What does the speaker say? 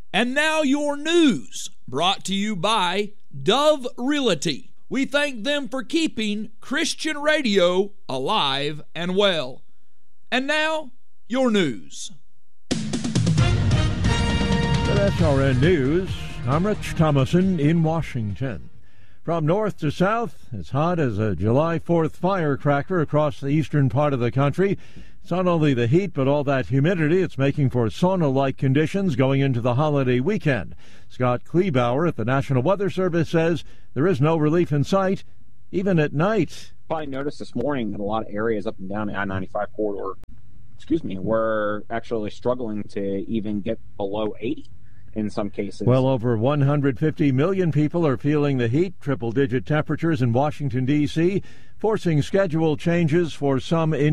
And now your news, brought to you by Dove Realty. We thank them for keeping Christian radio alive and well. And now, your news. With SRN News, I'm Rich Thomason in Washington. From north to south, as hot as a July 4th firecracker across the eastern part of the country. It's not only the heat, but all that humidity. It's making for sauna-like conditions going into the holiday weekend. Scott Kleebauer at the National Weather Service says there is no relief in sight, even at night. Probably noticed this morning that a lot of areas up and down the I-95 corridor, were actually struggling to even get below 80 in some cases. Well over 150 million people are feeling the heat, triple-digit temperatures in Washington, D.C., forcing schedule changes for some